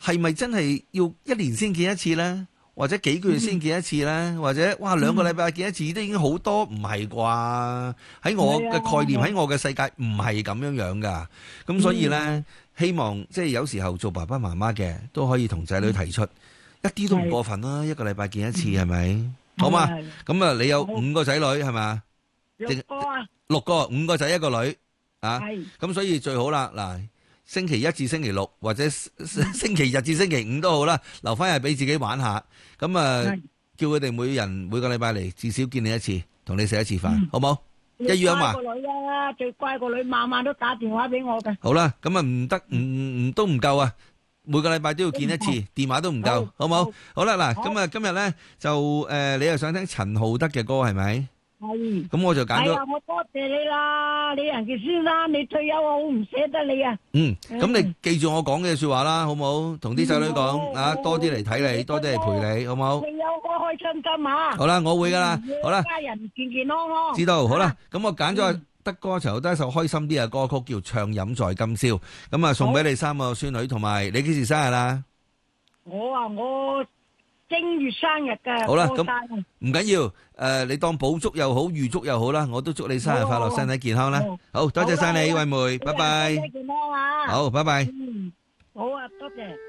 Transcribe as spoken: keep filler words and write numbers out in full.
係咪真係要一年先見一次咧？或者幾個月先見一次咧？或者哇兩個禮拜見一次都已經好多，唔係啩？喺我嘅概念，喺我嘅世界唔係咁樣樣噶。咁所以咧，希望即係有時候做爸爸媽媽嘅都可以同仔女提出，一啲都唔過分啦。一個禮拜見一次係咪？好嘛？咁啊，你有五個仔女係咪？ 六個啊， 六個，五個仔一個女啊。 係。 咁所以最好啦，嗱。星期一至星期六或者星期日至星期五都好啦，留翻日俾自己玩下。咁啊，叫佢哋每人每個禮拜嚟至少見你一次，同你食一次飯，好冇？一於咁話。 最乖個女啊，最乖個女，晚晚都打電話俾我嘅。 好啦，咁啊唔得，唔唔都唔夠啊！每個禮拜都要見一次，電話都唔夠，好冇？好啦，嗱，咁啊今日咧就誒，你又想聽陳浩德嘅歌係咪？ 係， 咁我就揀咗。 係啊，我多謝你啦，李仁傑先生，你退休我好唔捨得你啊。 嗯，咁你記住我講嘅說話啦，好冇？同啲仔女講啊，多啲嚟睇你，多啲嚟陪你，好冇？ 退休開開心心啊！ 好啦，我會噶啦，好啦， 家人健健康康。 知道，好啦，咁我揀咗德哥陳浩德一首開心啲嘅歌曲，叫《暢飲在今宵》，咁啊送俾你三個孫女，同埋你幾時生日啦？ 我啊，我。正月生日㗎， 好啦，咁唔緊要，誒，你當補祝又好，預祝又好啦，我都祝你生日快樂，身體健康啦。好多謝晒你，惠梅，拜拜。 身體健康啊！ 好，拜拜。 嗯，好啊，多謝。